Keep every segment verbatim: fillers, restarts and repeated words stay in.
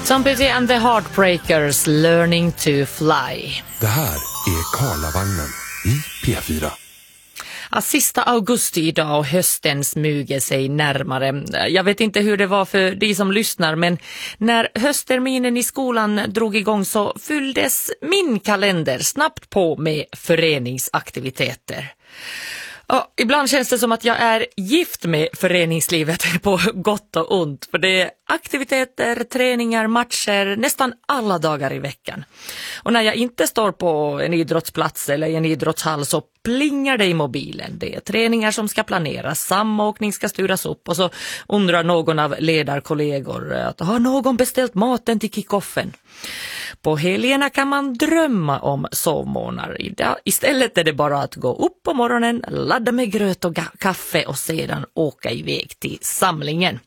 Tom Petty and the Heartbreakers, Learning to Fly. Det här är Karlavagnen i P fyra. Ja, sista augusti idag och hösten smyger sig närmare. Jag vet inte hur det var för de som lyssnar, men när höstterminen i skolan drog igång så fylldes min kalender snabbt på med föreningsaktiviteter. Ja, ibland känns det som att jag är gift med föreningslivet på gott och ont, för det är aktiviteter, träningar, matcher nästan alla dagar i veckan. Och när jag inte står på en idrottsplats eller i en idrottshall så plingar det i mobilen. Det är träningar som ska planeras, samåkning ska styras upp och så undrar någon av ledarkollegor att har någon beställt maten till kickoffen? På helgerna kan man drömma om sovmånar. Istället är det bara att gå upp på morgonen, ladda med gröt och kaffe och sedan åka iväg till samlingen.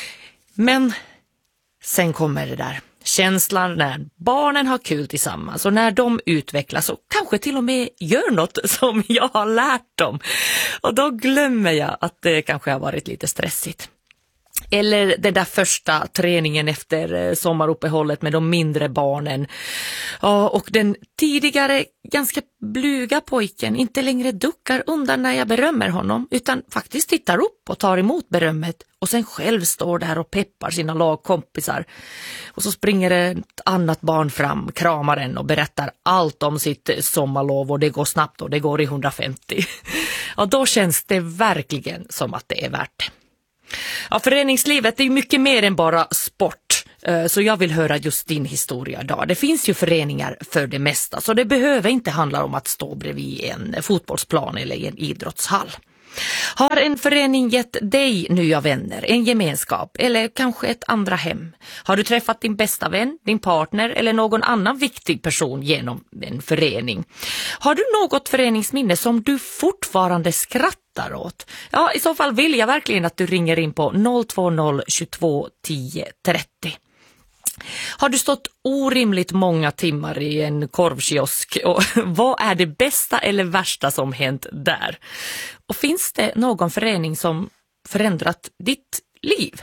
Men sen kommer det där. Känslan när barnen har kul tillsammans och när de utvecklas och kanske till och med gör något som jag har lärt dem. Och då glömmer jag att det kanske har varit lite stressigt. Eller den där första träningen efter sommaruppehållet med de mindre barnen. Ja, och den tidigare ganska blyga pojken inte längre duckar undan när jag berömmer honom utan faktiskt tittar upp och tar emot berömmet och sen själv står där och peppar sina lagkompisar. Och så springer ett annat barn fram, kramar en och berättar allt om sitt sommarlov och det går snabbt och det går i hundrafemtio. Och då känns det verkligen som att det är värt det. Ja, föreningslivet är mycket mer än bara sport, så jag vill höra just din historia idag. Det finns ju föreningar för det mesta, så det behöver inte handla om att stå bredvid en fotbollsplan eller i en idrottshall. Har en förening gett dig nya vänner, en gemenskap eller kanske ett andra hem? Har du träffat din bästa vän, din partner eller någon annan viktig person genom en förening? Har du något föreningsminne som du fortfarande skrattar åt? Ja, i så fall vill jag verkligen att du ringer in på noll två noll tjugotvå tio trettio. Har du stått orimligt många timmar i en korvkiosk och vad är det bästa eller värsta som hänt där? Och finns det någon förening som förändrat ditt liv?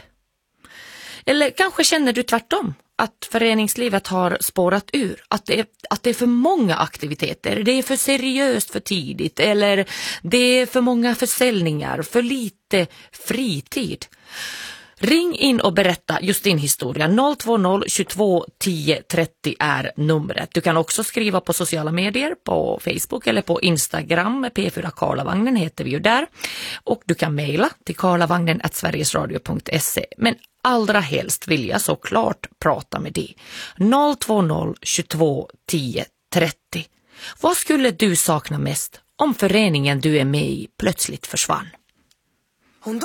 Eller kanske känner du tvärtom att föreningslivet har spårat ur, att det är, att det är för många aktiviteter, det är för seriöst för tidigt eller det är för många försäljningar, för lite fritid. Ring in och berätta just din historia. noll två noll tjugotvå tio trettio är numret. Du kan också skriva på sociala medier, på Facebook eller på Instagram. P fyra Karlavagnen heter vi ju där. Och du kan mejla till karlavagnen at sverigesradio punkt se. Men allra helst vill jag såklart prata med dig. noll två noll tjugotvå tio trettio. Vad skulle du sakna mest om föreningen du är med i plötsligt försvann?